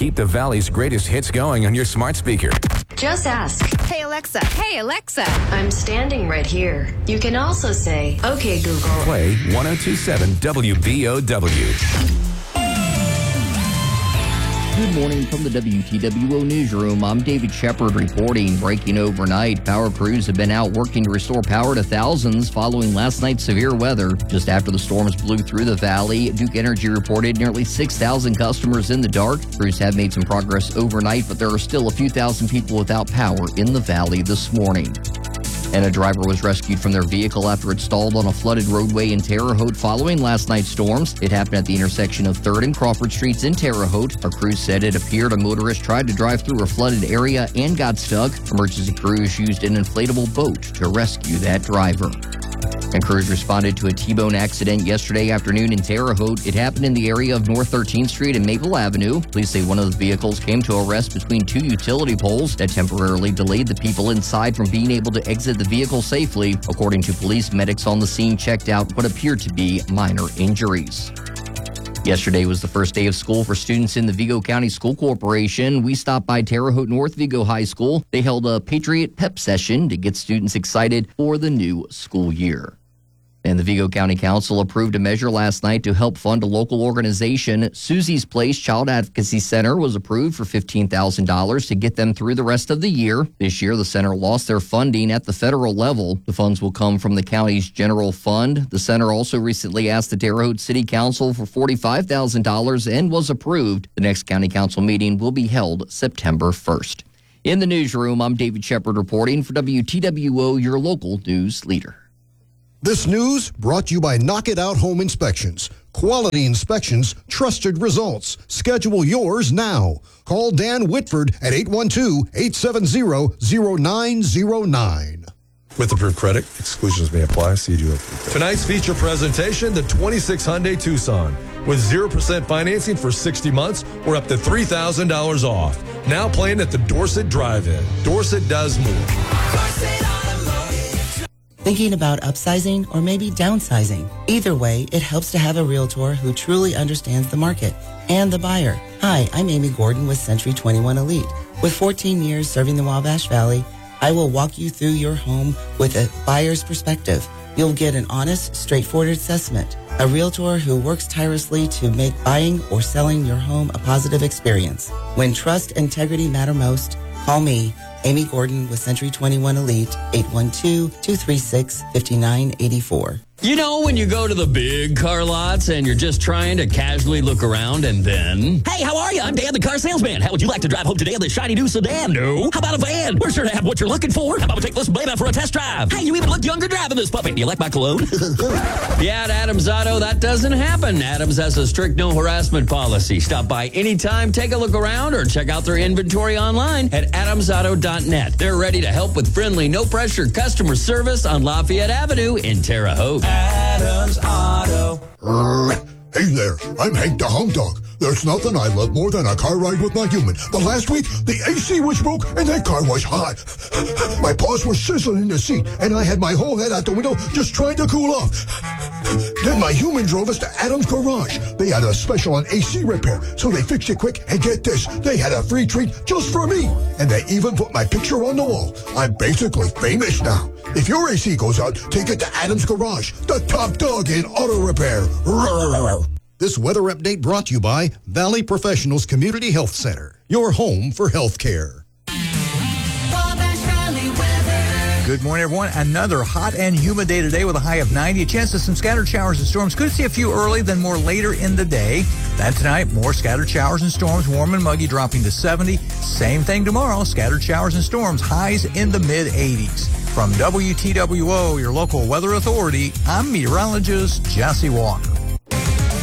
keep the Valley's greatest hits going on your smart speaker. Just ask. Hey, Alexa. Hey, Alexa. I'm standing right here. You can also say, okay, Google. Play 1027 WBOW. Good morning from the WTWO Newsroom. I'm David Shepard reporting. Breaking overnight, power crews have been out working to restore power to thousands following last night's severe weather. Just after the storms blew through the valley, Duke Energy reported nearly 6,000 customers in the dark. Crews have made some progress overnight, but there are still a few thousand people without power in the valley this morning. And a driver was rescued from their vehicle after it stalled on a flooded roadway in Terre Haute following last night's storms. It happened at the intersection of 3rd and Crawford Streets in Terre Haute. Our crews said it appeared a motorist tried to drive through a flooded area and got stuck. Emergency crews used an inflatable boat to rescue that driver. And crews responded to a T-bone accident yesterday afternoon in Terre Haute. It happened in the area of North 13th Street and Maple Avenue. Police say one of the vehicles came to a rest between two utility poles that temporarily delayed the people inside from being able to exit the vehicle safely. According to police, medics on the scene checked out what appeared to be minor injuries. Yesterday was the first day of school for students in the Vigo County School Corporation. We stopped by Terre Haute North Vigo High School. They held a Patriot Pep session to get students excited for the new school year. And the Vigo County Council approved a measure last night to help fund a local organization. Susie's Place Child Advocacy Center was approved for $15,000 to get them through the rest of the year. This year, the center lost their funding at the federal level. The funds will come from the county's general fund. The center also recently asked the Terre Haute City Council for $45,000 and was approved. The next county council meeting will be held September 1st. In the newsroom, I'm David Shepard reporting for WTWO, your local news leader. This news brought to you by Knock It Out Home Inspections. Quality inspections, trusted results. Schedule yours now. Call Dan Whitford at 812-870-0909. With approved credit, exclusions may apply. See you. Tonight's feature presentation, the 26 Hyundai Tucson. With 0% financing for 60 months or up to $3,000 off. Now playing at the Dorset Drive-In. Dorset does more. Thinking about upsizing or maybe downsizing? Either way, it helps to have a realtor who truly understands the market and the buyer. Hi, I'm Amy Gordon with Century 21 Elite. With 14 years serving the Wabash Valley, I will walk you through your home with a buyer's perspective. You'll get an honest, straightforward assessment. A realtor who works tirelessly to make buying or selling your home a positive experience. When trust and integrity matter most, call me, Amy Gordon with Century 21 Elite, 812-236-5984. You know when you go to the big car lots and you're just trying to casually look around and then... Hey, how are you? I'm Dan, the car salesman. How would you like to drive home today in this shiny new sedan? No. How about a van? We're sure to have what you're looking for. How about we take this baby out for a test drive? Hey, you even look younger driving this puppy. Do you like my cologne? Yeah, at Adams Auto, that doesn't happen. Adams has a strict no harassment policy. Stop by anytime, take a look around, or check out their inventory online at adamsauto.net. They're ready to help with friendly, no-pressure customer service on Lafayette Avenue in Terre Haute. Adams Auto. Hey there, I'm Hank the Hound Dog. There's nothing I love more than a car ride with my human. But last week, the AC was broke and that car was hot. My paws were sizzling in the seat and I had my whole head out the window just trying to cool off. Then my human drove us to Adams Garage. They had a special on AC repair, so they fixed it quick. And get this, they had a free treat just for me. And they even put my picture on the wall. I'm basically famous now. If your AC goes out, take it to Adams Garage, the top dog in auto repair. This weather update brought to you by Valley Professionals Community Health Center, your home for health care. Good morning, everyone. Another hot and humid day today with a high of 90. A chance of some scattered showers and storms. Could see a few early, then more later in the day. Then tonight, more scattered showers and storms. Warm and muggy, dropping to 70. Same thing tomorrow. Scattered showers and storms. Highs in the mid-80s. From WTWO, your local weather authority, I'm meteorologist Jesse Walker.